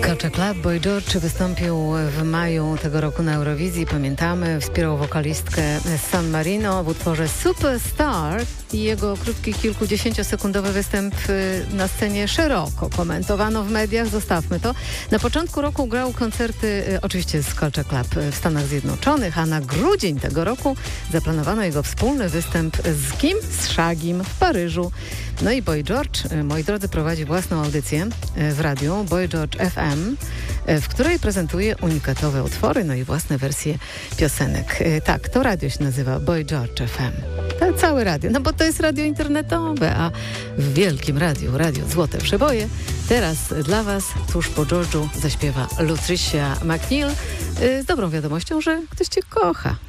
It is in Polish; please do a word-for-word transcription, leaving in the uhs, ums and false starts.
Culture Club. Boy George wystąpił w maju tego roku na Eurowizji. Pamiętamy, wspierał wokalistkę San Marino w utworze Superstar i jego krótki, kilkudziesięciosekundowy występ na scenie szeroko komentowano w mediach. Zostawmy to. Na początku roku grał koncerty oczywiście z Culture Club w Stanach Zjednoczonych, a na grudzień tego roku zaplanowano jego wspólny występ z kim? Z Shagim w Paryżu. No i Boy George, moi drodzy, prowadzi własną audycję w radiu Boy George F M, w której prezentuje unikatowe utwory, no i własne wersje piosenek. Tak, to radio się nazywa Boy George F M. To całe radio, no bo to jest radio internetowe, a w wielkim radiu, radio Złote Przeboje, teraz dla Was, tuż po George'u, zaśpiewa Lutricia McNeil z dobrą wiadomością, że ktoś Cię kocha.